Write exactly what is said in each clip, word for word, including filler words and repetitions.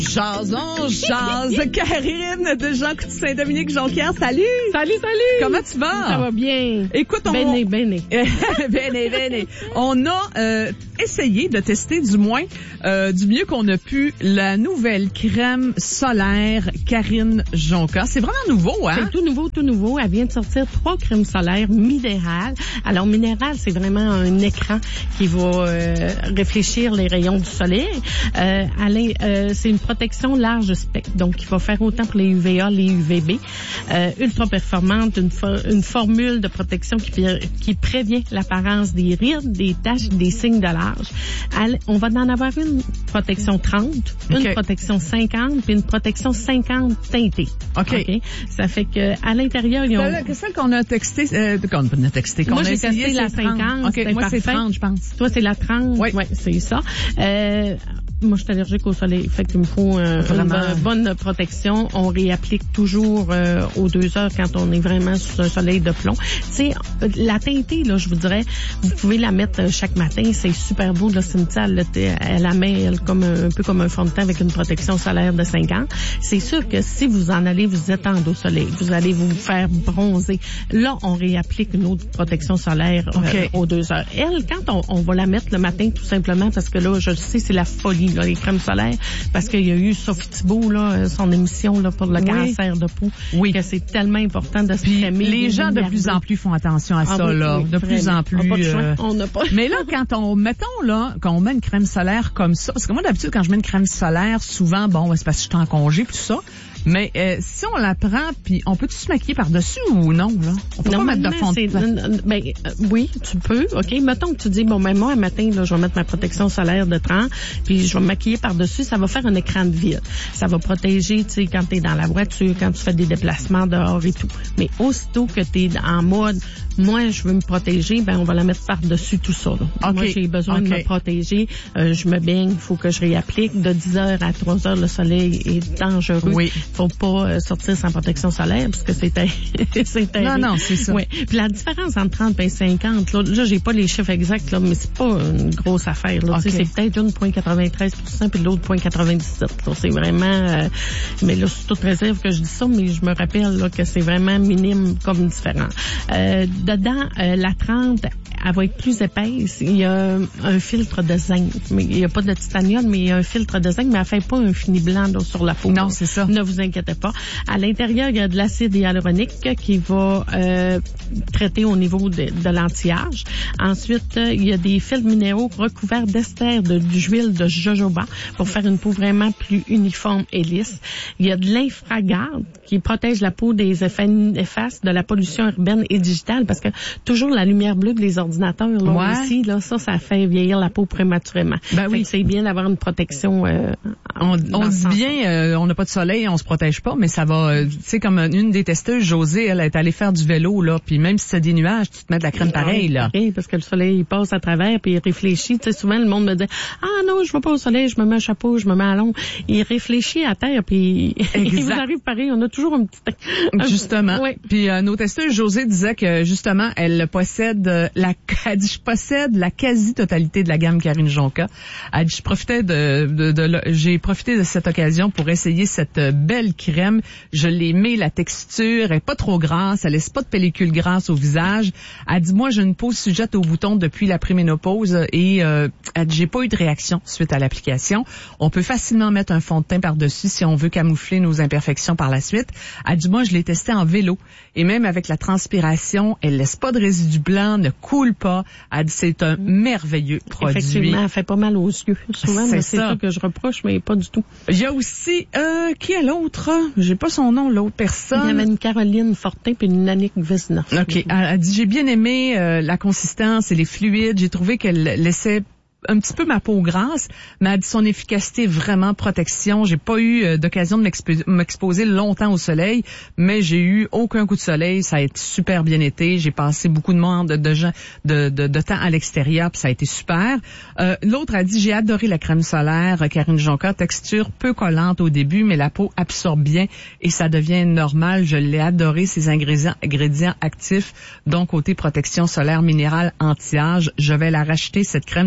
Jason, jase, Karine de Jean Coutu Saint-Dominique Jonquière, salut! Salut, salut! Comment tu vas? Ça va bien. Écoute, on... Béné, béné. béné, béné. On a euh, essayé de tester, du moins, euh, du mieux qu'on a pu, la nouvelle crème solaire Karine Jonca. C'est vraiment nouveau, hein? C'est tout nouveau, tout nouveau. Elle vient de sortir trois crèmes solaires minérales. Alors, minéral, c'est vraiment un écran qui va euh, réfléchir les rayons du soleil. Euh, Alain, euh, c'est une protection large spectre, donc il va faire autant pour les U V A, les U V B. Euh, ultra performante, une, for- une formule de protection qui, qui prévient l'apparence des rides, des taches, des signes de l'âge. Elle, on va en avoir une protection trente, okay. une protection cinquante, puis une protection cinquante teintée. OK. Okay? Ça fait que à l'intérieur, ils ont... Celle, celle qu'on a texté, euh, qu'on a texté, qu'on Moi, a j'ai essayé, testé la cinquante. OK, moi, parfait. c'est trente, je pense. Toi, c'est la trente. Oui. Ouais, c'est ça. Euh, Moi, je suis allergique au soleil. Fait qu'il me faut euh, une bonne protection. On réapplique toujours euh, aux deux heures quand on est vraiment sous un soleil de plomb. Tu sais, la teintée, là, je vous dirais, vous pouvez la mettre chaque matin. C'est super beau. Là, Cynthia, elle, elle la met elle, comme un, un peu comme un fond de teint avec une protection solaire de cinq ans. C'est sûr que si vous en allez vous étendre au soleil, vous allez vous faire bronzer. Là, on réapplique une autre protection solaire okay. euh, aux deux heures. Elle, quand on, on va la mettre le matin, tout simplement, parce que là, je le sais, c'est la folie. Là, les crèmes solaires, parce qu'il y a eu Sophie Thibault, là, son émission là, pour le oui. cancer de peau, oui. que c'est tellement important de se crémer. Les gens de plus en plus font attention à ah, ça, oui, là, oui, de vraiment. plus en plus. On n'a pas de choix. Euh... On n'a pas. Mais là, quand on, mettons là, quand on met une crème solaire comme ça, parce que moi d'habitude quand je mets une crème solaire, souvent, bon, c'est parce que je suis en congé puis tout ça. Mais euh, si on la prend, puis on peut-tu se maquiller par-dessus ou non, là? On peut pas mettre de fond de teint. Ben, euh, oui, tu peux, OK. Mettons que tu dis, bon, ben moi, un matin, là, je vais mettre ma protection solaire de trente, puis je vais me maquiller par-dessus, ça va faire un écran de vide. Ça va protéger, tu sais, quand tu es dans la voiture, quand tu fais des déplacements dehors et tout. Mais aussitôt que tu es en mode, moi, je veux me protéger, ben on va la mettre par-dessus tout ça, là. Okay. Moi, j'ai besoin okay. de me protéger. Euh, je me baigne, il faut que je réapplique. De dix heures à trois heures, le soleil est dangereux. Oui. Faut pas euh, sortir sans protection solaire parce que c'est c'est Non non, c'est ça. Oui. Puis la différence entre trente et cinquante là, là j'ai pas les chiffres exacts là, mais c'est pas une grosse affaire là, okay. c'est peut-être une virgule quatre-vingt-treize pour cent puis l'autre zéro virgule quatre-vingt-dix-sept. Là, c'est vraiment euh, mais là c'est toute réserve que je dis ça, mais je me rappelle là que c'est vraiment minime comme différent. Euh, dedans euh, la trente, elle va être plus épaisse. Il y a un filtre de zinc, mais il y a pas de titanium, mais il y a un filtre de zinc, mais elle fait pas un fini blanc là, sur la peau. Non, là. c'est ça. Ne vous inquiétez pas. À l'intérieur, il y a de l'acide hyaluronique qui va euh, traiter au niveau de, de l'anti-âge. Ensuite, il y a des fils minéraux recouverts d'ester de d'huile de jojoba pour faire une peau vraiment plus uniforme et lisse. Il y a de l'infragarde qui protège la peau des effets néfastes de la pollution urbaine et digitale, parce que toujours la lumière bleue des ordinateurs là ouais. aussi, là, ça, ça fait vieillir la peau prématurément. Ben oui. C'est bien d'avoir une protection. Euh, on on dit bien, euh, on n'a pas de soleil, on se protège pas, mais ça va, euh, tu sais, comme une des testeuses, Josée, elle est allée faire du vélo, là, puis même si c'est des nuages, tu te mets de la crème pareille, là. Oui, parce que le soleil, il passe à travers, puis il réfléchit. Tu sais, souvent, le monde me dit, ah non, je vais pas au soleil, je me mets un chapeau, je me mets à l'ombre. Il réfléchit à terre, puis il vous arrive pareil, on a toujours un petit... Justement. Oui. Puis euh, nos testeuses, Josée disait que, justement, elle possède euh, la, elle dit, je possède la quasi-totalité de la gamme Karine Jonca. Elle dit, je profitais de, de, de, de j'ai profité de cette occasion pour essayer cette belle crème. Je l'aimais, la texture, elle est pas trop grasse, elle laisse pas de pellicule grasse au visage. Elle dit, moi, j'ai une peau sujette aux boutons depuis la préménopause et euh, elle dit, j'ai pas eu de réaction suite à l'application. On peut facilement mettre un fond de teint par-dessus si on veut camoufler nos imperfections par la suite. Elle dit, moi, je l'ai testé en vélo et même avec la transpiration, elle laisse pas de résidu blanc, ne coule pas. Elle dit, c'est un merveilleux produit. Effectivement, elle fait pas mal aux yeux. Souvent, c'est, c'est ça. ça que je reproche, mais pas du tout. Il y a aussi, euh, qui est l'autre? J'ai pas son nom, l'autre personne. Il y avait une Caroline Fortin puis une Annick Vézina. OK. Elle, elle dit, j'ai bien aimé euh, la consistance et les fluides. J'ai trouvé qu'elle laissait un petit peu ma peau grasse, mais elle dit son efficacité vraiment protection. J'ai pas eu euh, d'occasion de m'expo- m'exposer longtemps au soleil, mais j'ai eu aucun coup de soleil. Ça a été super bien été. J'ai passé beaucoup de monde, de, de, gens, de, de, de temps à l'extérieur, puis ça a été super. Euh, l'autre a dit, j'ai adoré la crème solaire Karine Jonca, texture peu collante au début, mais la peau absorbe bien et ça devient normal. Je l'ai adoré, ces ingrédients, ingrédients actifs. Donc, côté protection solaire minérale anti-âge, je vais la racheter, cette crème, tout de suite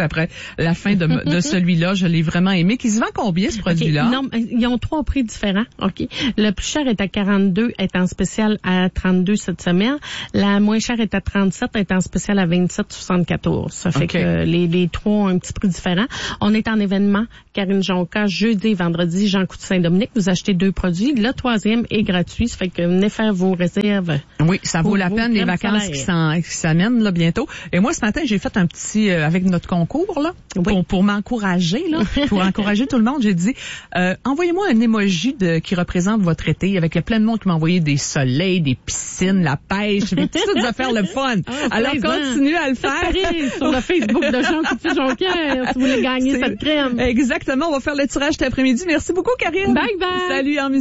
après la fin de, de celui-là. Je l'ai vraiment aimé. Qui se vend combien, ce produit-là? Okay, non, ils ont trois prix différents. OK. Le plus cher est à quarante-deux, est en spécial à trente-deux cette semaine. La moins chère est à trente-sept, est en spécial à vingt-sept soixante-quatorze. Ça fait okay. que les, les trois ont un petit prix différent. On est en événement Karine Jonca, jeudi et vendredi, Jean Coutu Saint-Dominique. Vous achetez deux produits. Le troisième est gratuit. Ça fait que venez faire vos réserves. Oui, ça vaut la peine, les vacances qui, s'en, qui s'amènent là bientôt. Et moi, ce matin, j'ai fait un petit, euh, avec notre concours, là, oui. pour, pour m'encourager, là, pour encourager tout le monde, j'ai dit, euh, envoyez-moi un emoji de, qui représente votre été, avec plein de monde qui m'a envoyé des soleils, des piscines, la pêche, toutes des affaires le fun. Oh, alors, continuez à le faire. Sur le Facebook de Jean Coutu Jonquière, si vous voulez gagner C'est, cette crème. Exactement, on va faire le tirage cet après-midi. Merci beaucoup, Karine. Bye bye. Salut, en musique.